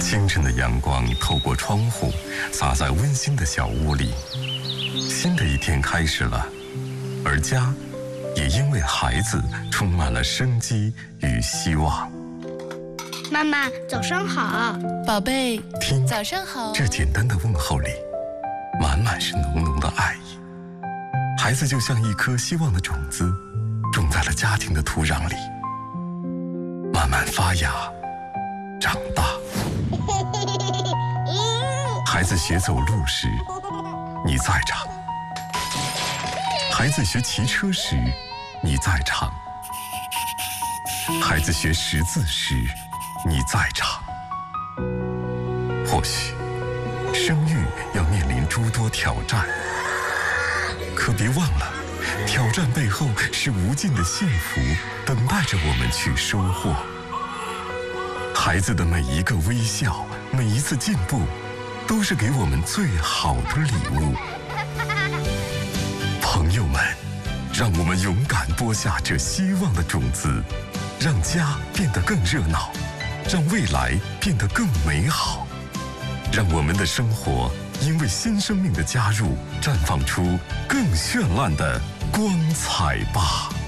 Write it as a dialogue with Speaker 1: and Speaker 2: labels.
Speaker 1: 清晨的阳光透过窗户，洒在温馨的小屋里。新的一天开始了，而家也因为孩子充满了生机与希望。
Speaker 2: 妈妈，早上好。
Speaker 3: 宝贝，
Speaker 1: 听，
Speaker 3: 早上好。
Speaker 1: 这简单的问候里，满满是浓浓的爱意。孩子就像一颗希望的种子，种在了家庭的土壤里，慢慢发芽，长大。孩子学走路时，你在场；孩子学骑车时，你在场；孩子学识字时，你在场。或许生育要面临诸多挑战，可别忘了，挑战背后是无尽的幸福等待着我们去收获。孩子的每一个微笑，每一次进步，都是给我们最好的礼物。朋友们，让我们勇敢播下这希望的种子，让家变得更热闹，让未来变得更美好，让我们的生活因为新生命的加入，绽放出更绚烂的光彩吧。